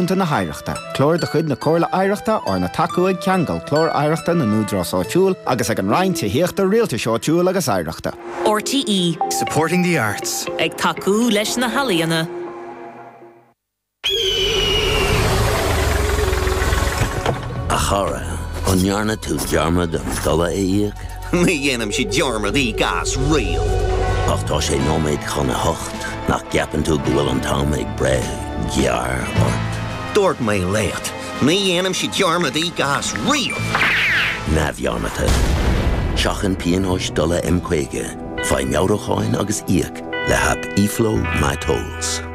náisiúnta na haireachta. Clór de chuid na cóirla aireachta ar na tacuig ceangal clór aireachta na núdrásáitiúil agus ag an roinnte híochta rialta seoitiúil agus aireachta. RTE. Supporting the arts. Ag tacu leis na halaíana. A chara, onjarna tú dearmad an dala éiag. Ní dhéanam si dearmad í gas rial. Ach tá sé nóméid chuna hocht, nach ceapan tú go bhfuil an tám ag bre, gear or... Dúirt mé léat, ní dhéanam si dearmad í gas rial. Na bhearnata. Seachan píonóis dala M-Quaige, fai meawracháin agus íag, le hap iflo my tolls.